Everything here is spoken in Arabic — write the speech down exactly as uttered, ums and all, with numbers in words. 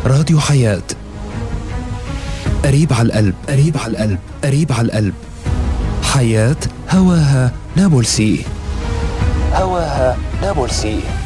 راديو حياة، قريب على القلب، قريب على القلب، قريب على القلب. حياة هواها نابلسي، هواها نابلسي.